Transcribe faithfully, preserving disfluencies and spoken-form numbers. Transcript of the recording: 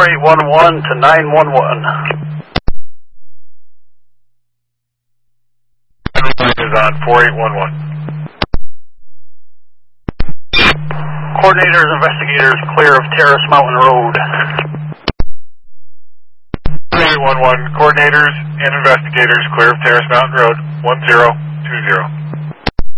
four eight one one to nine one one. Is on four eight one one. Coordinators, investigators, clear of Terrace Mountain Road. four eight one one, coordinators and investigators, clear of Terrace Mountain Road, one zero two zero.